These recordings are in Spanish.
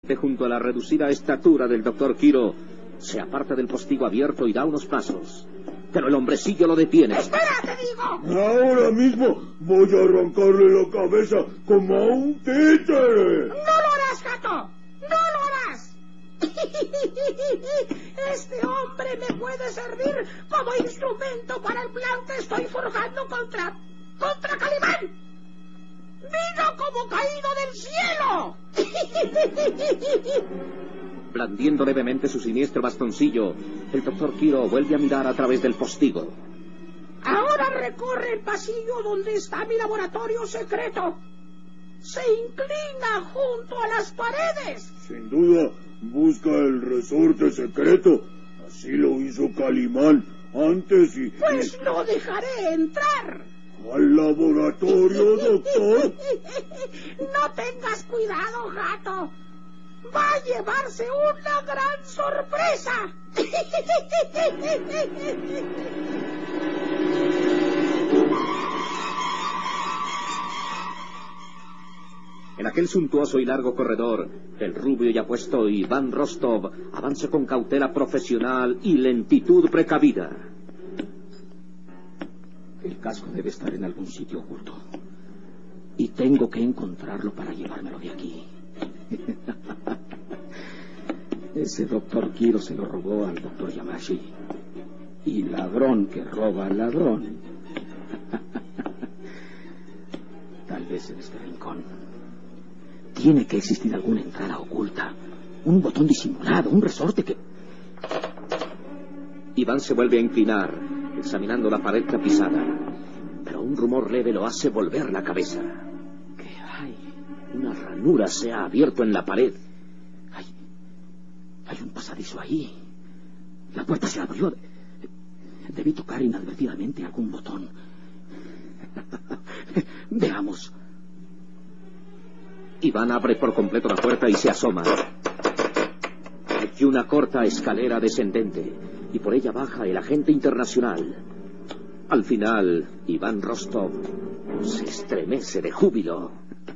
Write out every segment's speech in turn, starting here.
junto a la reducida estatura del doctor Quiro, se aparta del postigo abierto y da unos pasos. Pero el hombrecillo lo detiene. ¡Espera, te digo! Ahora mismo voy a arrancarle la cabeza como a un títere. ¡No lo harás, gato! ¡No lo harás! Este hombre me puede servir como instrumento para el plan que estoy forjando contra Calimán. ¡Vino como caído del cielo! Blandiendo levemente su siniestro bastoncillo, el doctor Quiro vuelve a mirar a través del postigo. Ahora recorre el pasillo donde está mi laboratorio secreto. Se inclina junto a las paredes. Sin duda, busca el resorte secreto. Así lo hizo Calimán antes y... Pues lo dejaré entrar. ¿Al laboratorio, doctor? No tengas cuidado, gato. Va a llevarse una gran sorpresa. En aquel suntuoso y largo corredor, el rubio y apuesto Iván Rostov avanza con cautela profesional y lentitud precavida. El casco debe estar en algún sitio oculto. Y tengo que encontrarlo para llevármelo de aquí. Ese doctor Quiro se lo robó al doctor Yamashi. Y ladrón que roba al ladrón. Tal vez en este rincón tiene que existir alguna entrada oculta. Un botón disimulado, un resorte que... Iván se vuelve a inclinar, examinando la pared tapizada. Pero un rumor leve lo hace volver la cabeza. ¿Qué hay? Una ranura se ha abierto en la pared. Hay un pasadizo ahí. La puerta se abrió. Debí tocar inadvertidamente algún botón. Veamos. Iván abre por completo la puerta y se asoma. Hay una corta escalera descendente y por ella baja el agente internacional. Al final, Iván Rostov se estremece de júbilo.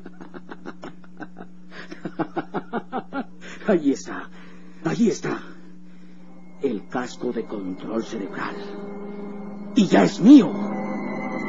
Ahí está. Allí está. El casco de control cerebral. Y ya es mío.